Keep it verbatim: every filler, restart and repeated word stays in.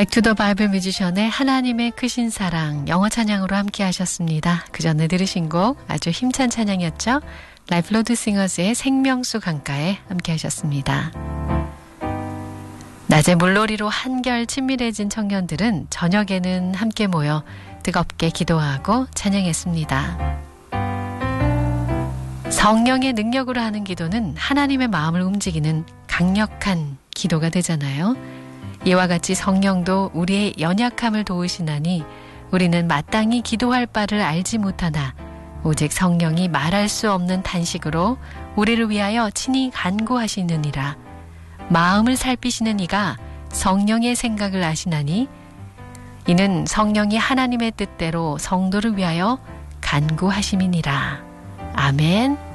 백투더 바이블 뮤지션의 하나님의 크신 사랑 영어 찬양으로 함께 하셨습니다. 그 전에 들으신 곡 아주 힘찬 찬양이었죠. 라이프 로드 싱어스의 생명수 강가에 함께 하셨습니다. 낮에 물놀이로 한결 친밀해진 청년들은 저녁에는 함께 모여 뜨겁게 기도하고 찬양했습니다. 성령의 능력으로 하는 기도는 하나님의 마음을 움직이는 강력한 기도가 되잖아요. 이와 같이 성령도 우리의 연약함을 도우시나니 우리는 마땅히 기도할 바를 알지 못하나 오직 성령이 말할 수 없는 탄식으로 우리를 위하여 친히 간구하시느니라. 마음을 살피시는 이가 성령의 생각을 아시나니 이는 성령이 하나님의 뜻대로 성도를 위하여 간구하심이니라. 아멘.